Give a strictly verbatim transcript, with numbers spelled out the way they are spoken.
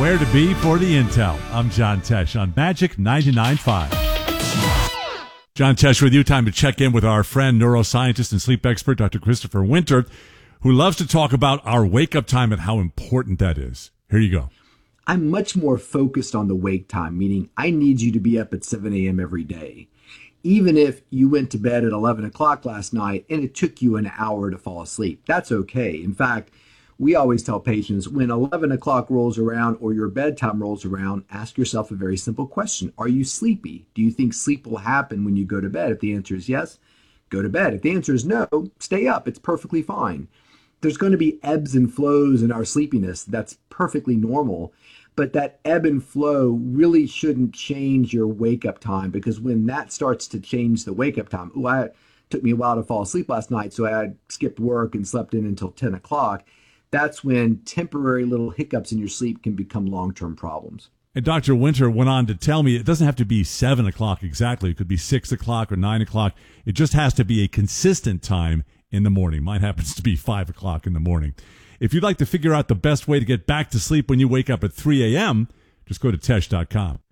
where to be for the intel. I'm John Tesh on Magic ninety-nine point five. John Tesh with you. Time to check in with our friend, neuroscientist and sleep expert, Doctor Christopher Winter, who loves to talk about our wake-up time and how important that is. Here you go. I'm much more focused on the wake time, meaning I need you to be up at seven a.m. every day. Even if you went to bed at eleven o'clock last night and it took you an hour to fall asleep, that's okay. In fact, we always tell patients when eleven o'clock rolls around or your bedtime rolls around, ask yourself a very simple question. Are you sleepy? Do you think sleep will happen when you go to bed? If the answer is yes, go to bed. If the answer is no, stay up. It's perfectly fine. There's going to be ebbs and flows in our sleepiness. That's perfectly normal. But that ebb and flow really shouldn't change your wake-up time, because when that starts to change the wake-up time, oh, I, it took me a while to fall asleep last night, so I skipped work and slept in until ten o'clock. That's when temporary little hiccups in your sleep can become long-term problems. And Doctor Winter went on to tell me it doesn't have to be seven o'clock exactly. It could be six o'clock or nine o'clock. It just has to be a consistent time in the morning. Mine happens to be five o'clock in the morning. If you'd like to figure out the best way to get back to sleep when you wake up at three a.m., just go to Tesh dot com.